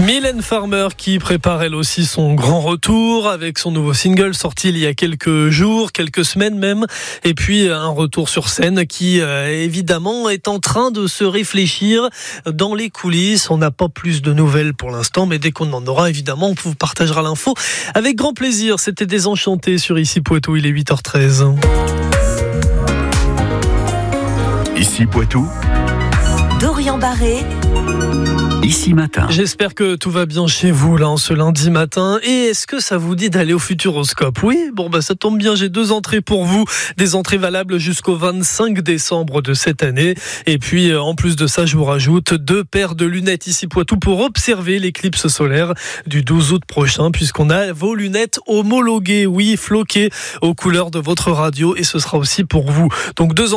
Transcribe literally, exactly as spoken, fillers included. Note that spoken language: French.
Mylène Farmer qui prépare elle aussi son grand retour avec son nouveau single sorti il y a quelques jours, quelques semaines même, et puis un retour sur scène qui euh, évidemment est en train de se réfléchir dans les coulisses. On n'a pas plus de nouvelles pour l'instant, mais dès qu'on en aura, évidemment, on vous partagera l'info avec grand plaisir. C'était Désenchanté sur Ici Poitou, il est huit heures treize. Ici Poitou, Dorian Barré. Ici Matin. J'espère que tout va bien chez vous là en ce lundi matin. Et est-ce que ça vous dit d'aller au Futuroscope ? Oui, bon bah ça tombe bien, j'ai deux entrées pour vous, des entrées valables jusqu'au vingt-cinq décembre de cette année. Et puis en plus de ça, je vous rajoute deux paires de lunettes Ici Poitou pour observer l'éclipse solaire du douze août prochain, puisqu'on a vos lunettes homologuées, oui, floquées aux couleurs de votre radio, et ce sera aussi pour vous. Donc deux